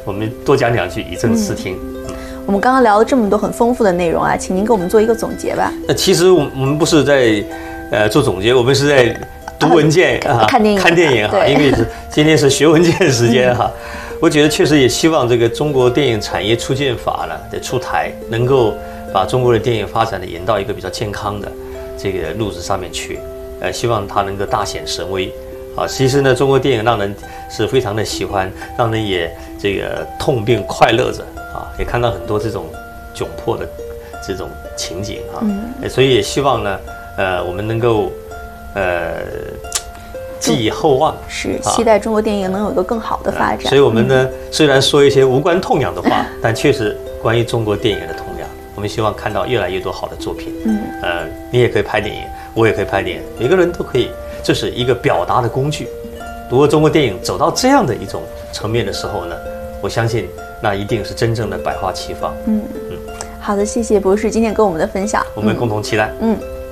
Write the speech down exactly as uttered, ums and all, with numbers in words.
我们多讲两句，以正视听。 嗯，我们刚刚聊了这么多很丰富的内容啊，请您给我们做一个总结吧。 那其实我们不是在呃做总结，我们是在读文件啊， 看电影， 看电影哈，因为是今天是学文件时间哈。我觉得确实也希望这个中国电影产业促进法呢的出台，能够把中国的电影发展的引到一个比较健康的这个路子上面去。呃，希望它能够大显神威。啊，其实呢，中国电影让人是非常的喜欢，让人也这个痛并快乐着啊，也看到很多这种窘迫的这种情景啊，嗯，所以也希望呢，呃，我们能够呃寄以厚望， 是期待中国电影能有一个更好的发展。 呃、所以我们呢，嗯、虽然说一些无关痛痒的话，但确实关于中国电影的痛痒，我们希望看到越来越多好的作品。嗯，呃，你也可以拍电影，我也可以拍电影，每个人都可以。这是一个表达的工具。如果中国电影走到这样的一种层面的时候呢，我相信那一定是真正的百花齐放。 嗯嗯，好的，谢谢博士今天跟我们的分享， 我们共同期待。 嗯。嗯